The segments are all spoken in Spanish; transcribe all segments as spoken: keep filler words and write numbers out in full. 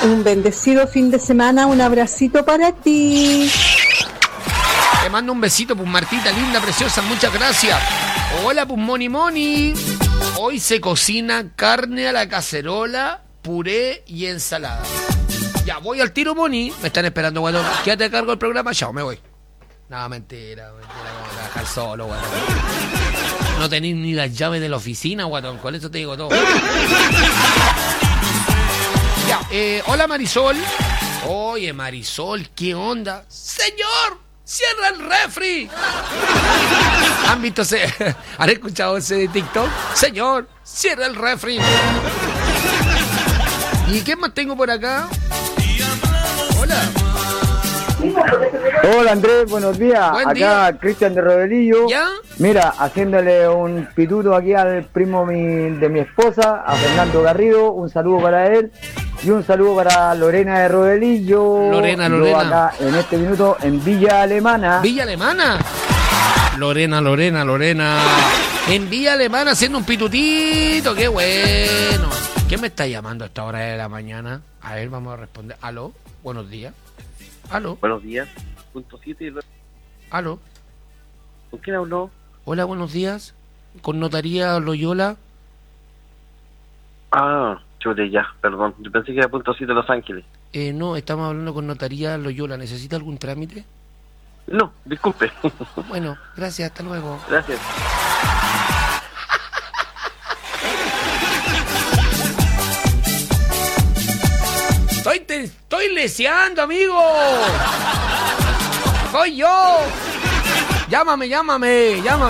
un bendecido fin de semana, un abracito para ti. Te mando un besito, pues Martita, linda, preciosa, muchas gracias. Hola, pues Moni Moni. Hoy se cocina carne a la cacerola, puré y ensalada. Ya, voy al tiro, Moni. Me están esperando, guatón. Quédate a cargo del programa, chao, me voy. No, mentira, mentira, vamos a dejar solo, guatón. No tenéis ni las llaves de la oficina, guatón. Con eso te digo todo. Ya, eh, hola Marisol. Oye, Marisol, ¿qué onda? ¡Señor! ¡Cierra el refri! ¿Han visto ese? ¿Han escuchado ese de TikTok? Señor, cierra el refri. ¿Y qué más tengo por acá? Hola. Hola Andrés, buenos días. Buen Acá día. Cristian de Rodelillo. ¿Ya? Mira, haciéndole un pituto aquí al primo mi- de mi esposa, a Fernando Garrido. Un saludo para él. Y un saludo para Lorena de Rodelillo. Lorena, Yo Lorena. acá en este minuto en Villa Alemana. Villa Alemana. Lorena, Lorena, Lorena. En Villa Alemana haciendo un pitutito. ¡Qué bueno! ¿Quién me está llamando a esta hora de la mañana? A ver, vamos a responder. ¿Aló? Buenos días. ¿Aló? Buenos días. Punto siete. ¿Aló? ¿Con quién habló? Hola, buenos días. ¿Con Notaría Loyola? Ah, chute, ya, perdón. Yo pensé que era punto siete Los Ángeles. Eh, no, estamos hablando con Notaría Loyola. ¿Necesita algún trámite? No, disculpe. Bueno, gracias, hasta luego. Gracias. Estoy, te, estoy leseando, amigo. Soy yo. Llámame, llámame, llámame.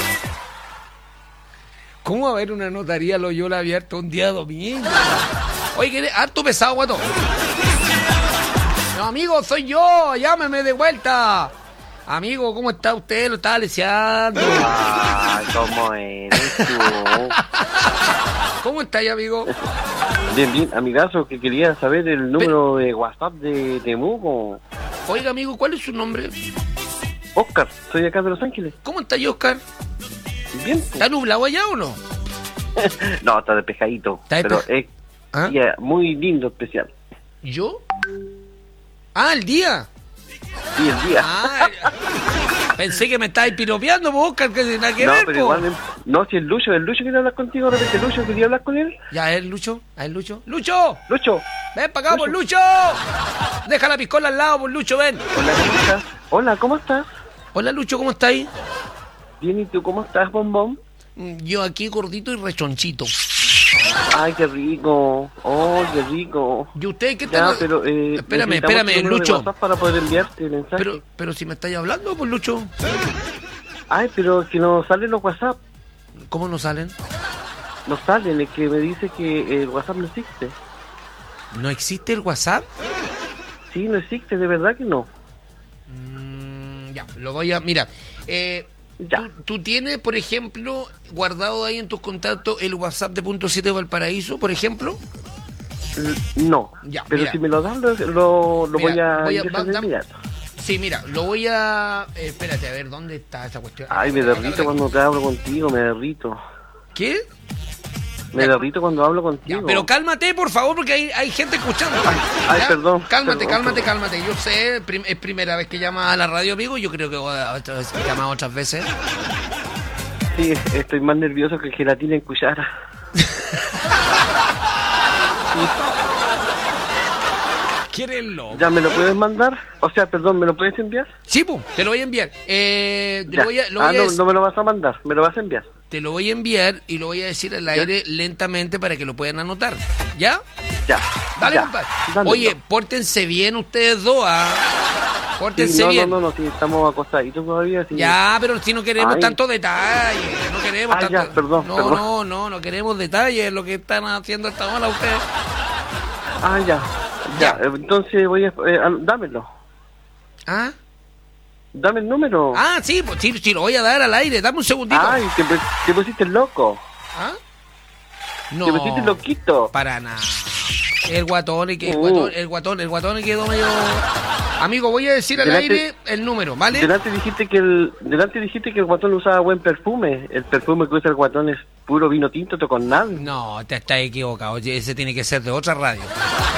¿Cómo va a haber una Notaría Loyola abierta un día domingo? Oye, ¿qué? Harto pesado, guato. No, amigo, soy yo. Llámeme de vuelta. Amigo, ¿cómo está usted? Lo estaba leseando. Ah, ¿cómo eres tú? ¿Cómo está ahí, amigo? Bien, bien, amigazo, que quería saber el número de WhatsApp de Temuco. Oiga, amigo, ¿cuál es su nombre? Oscar, soy de acá de Los Ángeles. ¿Cómo está ahí, Oscar? Bien. ¿Está nublado allá o no? No, está despejadito. ¿Está pero despe- es ¿Ah? día muy lindo, especial. ¿Yo? Ah, el día. Sí, el día. Ah, pensé que me estabas piropeando, pues, Oscar, que nada que no, ver, pero po. igual, no, si el Lucho, el Lucho quiere hablar contigo, de repente Lucho quería hablar con él. Ya, a ver, Lucho, a ver, Lucho. ¡Lucho! Lucho. ¡Ven para acá, por Lucho! Deja la piscola al lado, por Lucho, ven. Hola, ¿cómo estás? Hola, ¿cómo estás? Hola, Lucho, ¿cómo está ahí? Bien, ¿y tú cómo estás, bombón? Yo aquí gordito y rechonchito. Ay, qué rico. Oh, qué rico. ¿Y usted qué Ya, tal? pero, eh, Espérame, necesitamos espérame, tu número de Lucho. WhatsApp para poder enviarte el mensaje. Pero, pero si me estáis hablando, pues, Lucho. Ay, pero que no salen los WhatsApp. ¿Cómo no salen? No salen, es que me dice que el WhatsApp no existe. ¿No existe el WhatsApp? Sí, no existe, de verdad que no. Mm, ya, lo voy a... Mira, eh... Ya. ¿Tú, tú tienes, por ejemplo, guardado ahí en tus contactos el WhatsApp de Punto siete Valparaíso, por ejemplo? L- No, Ya, pero mira. si me lo dan, lo, lo, lo voy Mira, a voy a- ingresar va- de dam- inmediato. Sí, mira, lo voy a... eh, espérate, a ver, ¿dónde está esa cuestión? Ay, me derrito cuando te hablo contigo, me derrito. ¿Qué? Me Ya. derrito cuando hablo Ya, contigo. pero cálmate, por favor, porque hay, hay gente escuchando. Ay, ¿Ya? perdón, Cálmate, perdón, cálmate, perdón. cálmate. Yo sé, prim- es primera vez que llamas a la radio, amigo. Yo creo que otras- he llamado otras veces. Sí, estoy más nervioso que gelatina en cuchara. ¿Quieres loco? ¿Ya me lo puedes mandar? O sea, perdón, ¿me lo puedes enviar? Sí, pues, te lo voy a enviar. Eh, te Ya. lo voy a, lo ah, voy a no, dec- no me lo vas a mandar, me lo vas a enviar. te lo voy a enviar y lo voy a decir al aire lentamente para que lo puedan anotar. ¿Ya? Ya. Dale, ya. compadre. Dámelo. Oye, pórtense bien ustedes dos, ¿ah? Sí, Pórtense no, bien. no, no, no, sí, estamos acostaditos todavía. Sí. Ya, pero si no queremos Ay. tanto detalle, no queremos Ah, tanto... ya, perdón, no, perdón. no, no, no queremos detalles, lo que están haciendo hasta ahora ustedes. Ah, ya. Ya, eh, entonces voy a... eh, al- dámelo. ¿Ah? Dame el número. Ah, sí, pues sí, sí, lo voy a dar al aire, dame un segundito. Ay, te, pu- te pusiste loco. ¿Ah? No, Te pusiste loquito. para nada. El guatón, el, que- el Uh. guatón, el guatón, el guatón quedó medio... Amigo, voy a decir al Delante- aire el número, ¿vale? Delante dijiste que el delante dijiste que el guatón usaba buen perfume. El perfume que usa el guatón es puro vino tinto con nada. No, te estás equivocado, oye, ese tiene que ser de otra radio.